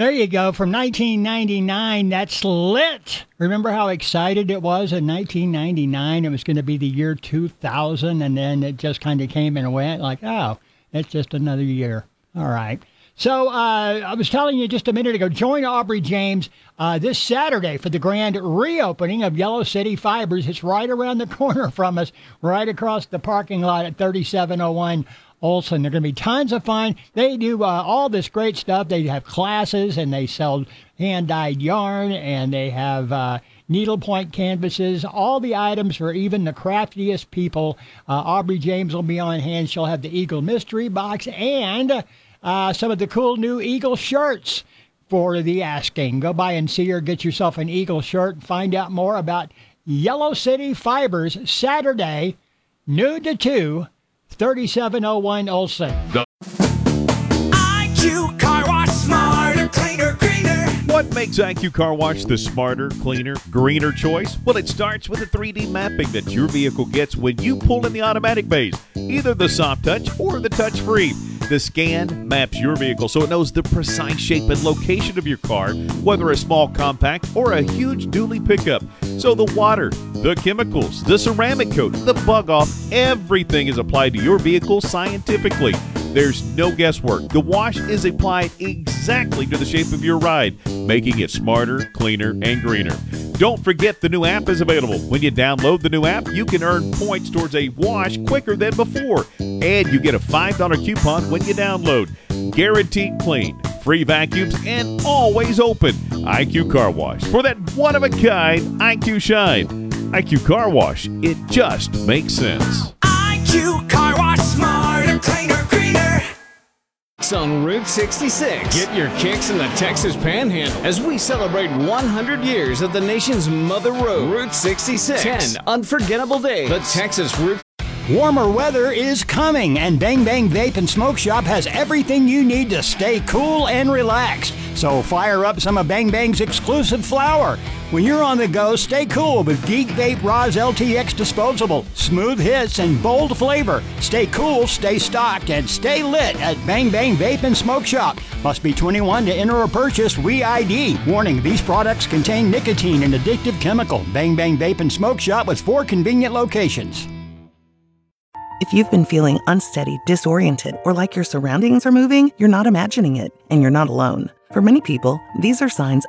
There you go. From 1999, that's lit. Remember how excited it was in 1999? It was going to be the year 2000, and then it just kind of came and went like, oh, it's just another year. All right. So I was telling you just a minute ago, join Aubrey James this Saturday for the grand reopening of Yellow City Fibers. It's right around the corner from us, right across the parking lot at 3701 Olson. There are going to be tons of fun. They do all this great stuff. They have classes, and they sell hand-dyed yarn, and they have needlepoint canvases, all the items for even the craftiest people. Aubrey James will be on hand. She'll have the Eagle Mystery Box and some of the cool new Eagle shirts for the asking. Go by and see her. Get yourself an Eagle shirt. Find out more about Yellow City Fibers Saturday, noon to 2, 3701 Olson. IQ Car Wash, smarter, cleaner, greener. What makes IQ Car Wash the smarter, cleaner, greener choice? Well, it starts with the 3D mapping that your vehicle gets when you pull in the automatic bays, either the soft touch or the touch-free. The scan maps your vehicle so it knows the precise shape and location of your car, whether a small compact or a huge dually pickup. So the water, the chemicals, the ceramic coat, the bug off, everything is applied to your vehicle scientifically. There's no guesswork. The wash is applied exactly to the shape of your ride, making it smarter, cleaner, and greener. Don't forget the new app is available. When you download the new app, you can earn points towards a wash quicker than before. And you get a $5 coupon when you download. Guaranteed clean, free vacuums, and always open. IQ Car Wash. For that one-of-a-kind IQ shine. IQ Car Wash. It just makes sense. IQ Car Wash, smarter, cleaner, greener. On Route 66. Get your kicks in the Texas Panhandle as we celebrate 100 years of the nation's mother road. Route 66. 10 unforgettable days. The Texas Route. Warmer weather is coming, and Bang Bang Vape and Smoke Shop has everything you need to stay cool and relaxed. So fire up some of Bang Bang's exclusive flower. When you're on the go, stay cool with Geek Vape Roz LTX Disposable. Smooth hits and bold flavor. Stay cool, stay stocked, and stay lit at Bang Bang Vape and Smoke Shop. Must be 21 to enter or purchase. Re-ID. Warning, these products contain nicotine and addictive chemical. Bang Bang Vape and Smoke Shop with 4 convenient locations. If you've been feeling unsteady, disoriented, or like your surroundings are moving, you're not imagining it, and you're not alone. For many people, these are signs